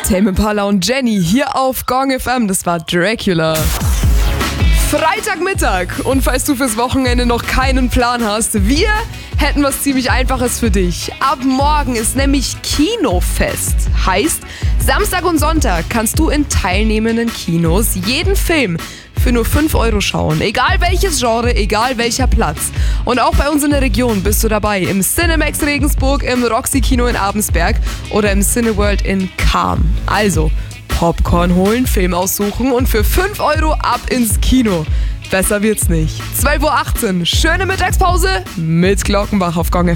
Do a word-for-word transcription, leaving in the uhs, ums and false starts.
Tame Impala und Jenny hier auf Gong F M. Das war Dracula. Freitagmittag. Und falls du fürs Wochenende noch keinen Plan hast, wir hätten was ziemlich Einfaches für dich. Ab morgen ist nämlich Kinofest. Heißt, Samstag und Sonntag kannst du in teilnehmenden Kinos jeden Film für nur fünf Euro schauen. Egal welches Genre, egal welcher Platz. Und auch bei uns in der Region bist du dabei. Im Cinemax Regensburg, im Roxy Kino in Abensberg oder im Cineworld in Cham. Also Popcorn holen, Film aussuchen und für fünf Euro ab ins Kino. Besser wird's nicht. zwölf Uhr achtzehn, schöne Mittagspause mit Glockenbach auf Gong F M.